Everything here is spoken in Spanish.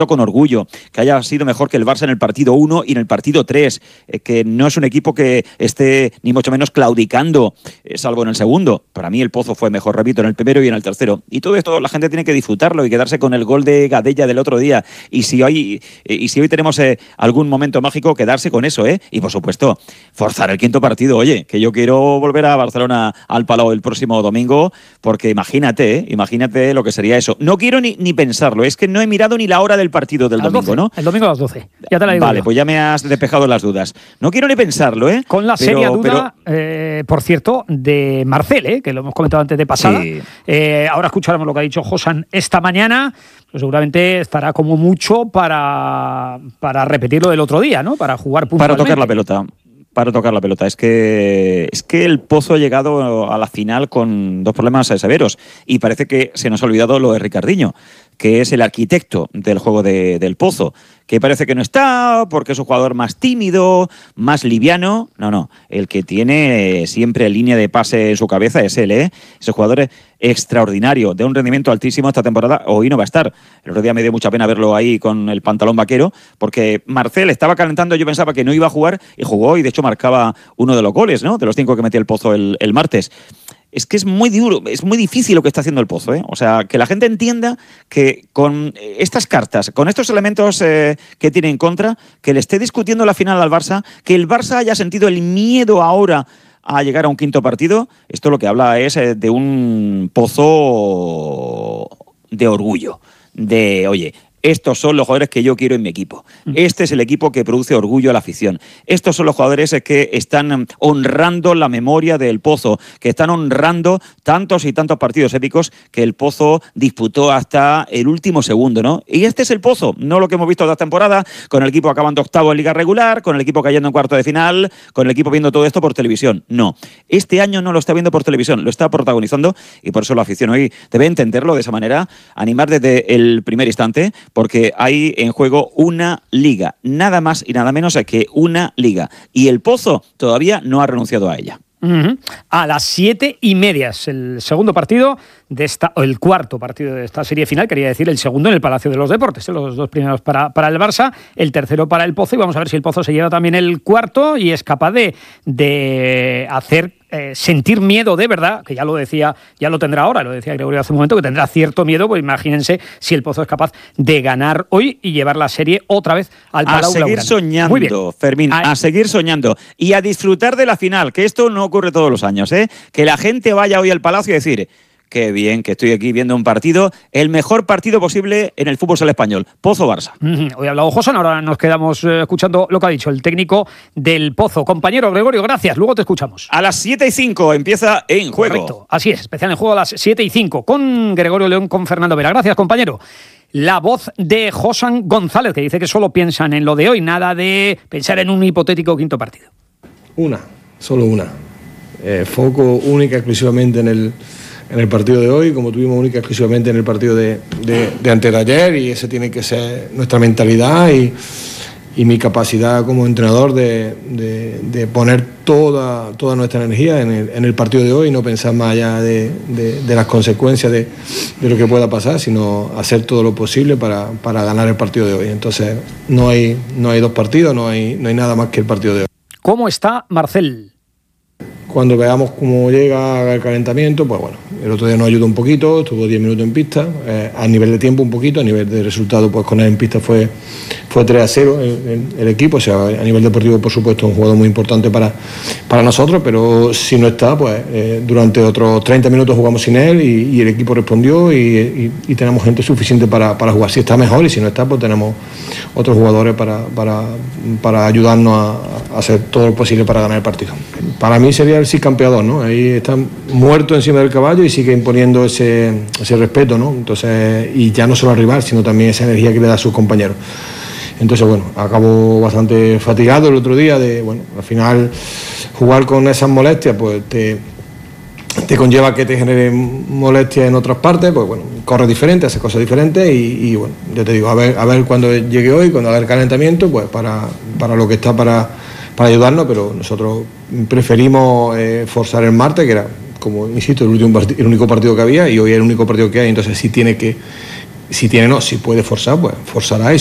con orgullo, que haya sido mejor que el Barça en el partido 1 y en el partido 3, que no es un equipo que esté ni mucho menos claudicando, salvo en el segundo. Para mí el Pozo fue mejor, repito, en el primero y en el tercero. Y todo esto la gente tiene que disfrutarlo y quedarse con el gol de Gadella del otro día. Y si hoy tenemos algún momento mágico, quedarse con eso, y por supuesto, forzar el quinto partido. Oye, que yo quiero volver a Barcelona al Palau el próximo domingo, porque imagínate lo que sería eso. No quiero ni pensarlo, es que no he mirado ni la hora del partido del domingo, 12, ¿no? El domingo a las 12, ya te la digo. Vale, yo. Pues ya me has despejado las dudas. No quiero ni pensarlo, Con la seria duda, por cierto, de Marcel, que lo hemos comentado antes de pasada. Sí. Ahora escucharemos lo que ha dicho Josan esta mañana. Pues seguramente estará como mucho para repetir lo del otro día, ¿no? Para jugar puntualmente. Para tocar la pelota. Para tocar la pelota. Es que el Pozo ha llegado a la final con dos problemas severos y parece que se nos ha olvidado lo de Ricardinho, que es el arquitecto del juego del Pozo, que parece que no está porque es un jugador más tímido, más liviano. No, el que tiene siempre línea de pase en su cabeza es él, Ese jugador es extraordinario, de un rendimiento altísimo esta temporada. Hoy no va a estar. El otro día me dio mucha pena verlo ahí con el pantalón vaquero, porque Marcel estaba calentando, yo pensaba que no iba a jugar y jugó, y de hecho marcaba uno de los goles, ¿no? De los 5 que metía el Pozo el martes. Es que es muy duro, es muy difícil lo que está haciendo el Pozo, O sea, que la gente entienda que con estas cartas, con estos elementos que tiene en contra, que le esté discutiendo la final al Barça, que el Barça haya sentido el miedo ahora a llegar a un quinto partido, esto lo que habla es de un Pozo de orgullo, de, oye, estos son los jugadores que yo quiero en mi equipo. Este es el equipo que produce orgullo a la afición. Estos son los jugadores que están honrando la memoria del Pozo, que están honrando tantos y tantos partidos épicos que el Pozo disputó hasta el último segundo, ¿no? Y este es el Pozo, no lo que hemos visto esta temporada, con el equipo acabando octavo en liga regular, con el equipo cayendo en cuarto de final, con el equipo viendo todo esto por televisión. No, este año no lo está viendo por televisión, lo está protagonizando, y por eso la afición hoy debe entenderlo de esa manera, animar desde el primer instante, porque hay en juego una liga, nada más y nada menos que una liga. Y el Pozo todavía no ha renunciado a ella. A las 7:30 es el segundo partido de el cuarto partido de esta serie final, quería decir el segundo en el Palacio de los Deportes, los dos primeros para el Barça, el tercero para el Pozo, y vamos a ver si el Pozo se lleva también el cuarto y es capaz de hacer sentir miedo de verdad, que ya lo decía, ya lo tendrá ahora, lo decía Gregorio hace un momento, que tendrá cierto miedo, pues imagínense si el Pozo es capaz de ganar hoy y llevar la serie otra vez al Palau Blaugrana. A seguir soñando, Fermín, a seguir soñando y a disfrutar de la final, que esto no ocurre todos los años, que la gente vaya hoy al Palacio y decir: qué bien que estoy aquí viendo un partido, el mejor partido posible en el fútbol español, Pozo-Barça. Hoy ha hablado Josan, ahora nos quedamos escuchando lo que ha dicho el técnico del Pozo. Compañero Gregorio, gracias, luego te escuchamos. A las 7:05 empieza En Juego. Correcto, así es, especial En Juego a las 7:05 con Gregorio León, con Fernando Vera. Gracias, compañero. La voz de Josan González, que dice que solo piensan en lo de hoy, nada de pensar en un hipotético quinto partido. Solo una. Foco única exclusivamente en el partido de hoy, como tuvimos única exclusivamente en el partido de antes de ayer, y esa tiene que ser nuestra mentalidad y mi capacidad como entrenador de poner toda nuestra energía en el partido de hoy y no pensar más allá de las consecuencias de lo que pueda pasar, sino hacer todo lo posible para ganar el partido de hoy. Entonces no hay dos partidos, no hay nada más que el partido de hoy. ¿Cómo está Marcel? Cuando veamos cómo llega el calentamiento, pues bueno, el otro día nos ayudó un poquito, estuvo 10 minutos en pista, a nivel de tiempo un poquito, a nivel de resultado, pues con él en pista fue 3-0 el equipo, o sea, a nivel deportivo, por supuesto, un jugador muy importante para nosotros, pero si no está, pues durante otros 30 minutos jugamos sin él y el equipo respondió y tenemos gente suficiente para jugar. Si está mejor, y si no está, pues tenemos otros jugadores para ayudarnos a hacer todo lo posible para ganar el partido. Para mí sería el campeador, ¿no? Ahí está muerto encima del caballo y sigue imponiendo ese respeto, ¿no? Entonces, y ya no solo al rival, sino también esa energía que le da a sus compañeros. Entonces, bueno, acabó bastante fatigado el otro día al final jugar con esas molestias, pues te conlleva que te generen molestias en otras partes, pues bueno, corre diferente, hace cosas diferentes y bueno, yo te digo, a ver cuando llegue hoy, cuando haga el calentamiento, pues para lo que está para ayudarnos, pero nosotros preferimos forzar el martes, que era, como insisto, el único partido que había, y hoy es el único partido que hay, entonces sí tiene que Si tiene no, si puede forzar, pues forzará.